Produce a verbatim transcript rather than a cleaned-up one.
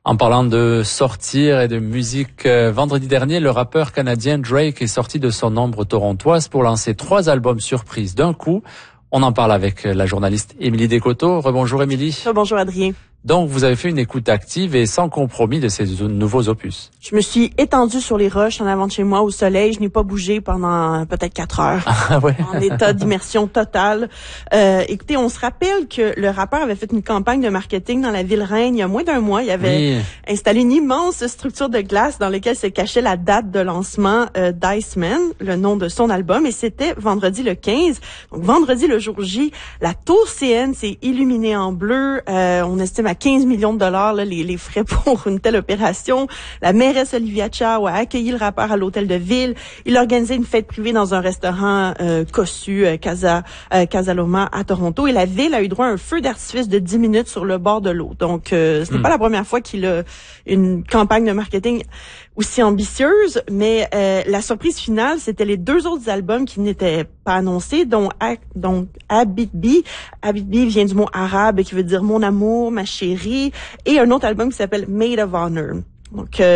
En parlant de sortir et de musique, euh, vendredi dernier, le rappeur canadien Drake est sorti de son ombre torontoise pour lancer trois albums surprises d'un coup. On en parle avec la journaliste Émilie Descoteaux. Rebonjour Émilie. Bonjour Adrien. Donc, vous avez fait une écoute active et sans compromis de ces nouveaux opus. Je me suis étendue sur les roches en avant de chez moi au soleil. Je n'ai pas bougé pendant peut-être quatre heures. Ah ouais. En état d'immersion totale. Euh, écoutez, on se rappelle que le rappeur avait fait une campagne de marketing dans la ville reine il y a moins d'un mois. Il avait oui. installé une immense structure de glace dans laquelle se cachait la date de lancement euh, d'Iceman, le nom de son album. Et c'était vendredi le quinze. Donc, vendredi le jour J, la tour C N s'est illuminée en bleu. Euh, on estime à quinze millions de dollars là, les, les frais pour une telle opération. La mairesse Olivia Chow a accueilli le rappeur à l'hôtel de ville. Il a organisé une fête privée dans un restaurant euh, cossu, euh, Casa, euh, Casa Loma à Toronto. Et la ville a eu droit à un feu d'artifice de dix minutes sur le bord de l'eau. Donc, euh, ce n'est mm. pas la première fois qu'il a une campagne de marketing aussi ambitieuse. Mais euh, la surprise finale, c'était les deux autres albums qui n'étaient pas annoncés, dont donc Habibi. Habibi vient du mot arabe qui veut dire mon amour, ma chérie, et un autre album qui s'appelle Maid of Honor. Donc, euh,